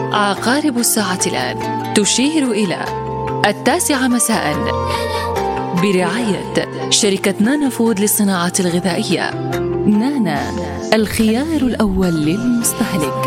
عقارب الساعة الآن تشير إلى 9 مساء برعاية شركة نانا فود للصناعة الغذائية. نانا، الخيار الأول للمستهلك.